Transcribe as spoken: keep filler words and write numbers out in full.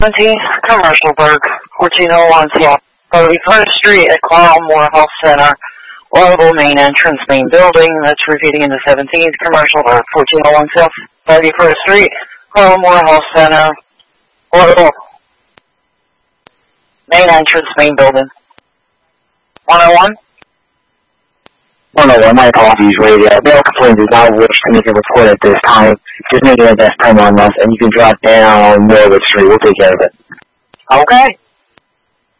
seventeen, Commercial Burg, fourteen oh one South thirty-first Street at Carl Morehouse Center, Orbital Main Entrance, Main Building. That's repeating into seventeenth, Commercial Burg, fourteen oh one South thirty-first Street, Carl Morehouse Center, Orbital Main Entrance, Main Building. one oh one? one oh one, my apologies, radio. Mail complaint does not wish to make a report at this time. Just make it a best time on us, and you can drop down Norwood Street. We'll take care of it. Okay.